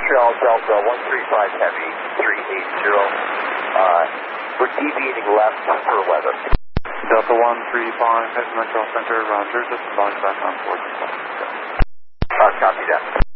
Montreal, Delta 135 Heavy, 380. We're deviating left for weather. Delta 135 Heavy, Montreal Center, Roger. Just advise back on 4. Copy that.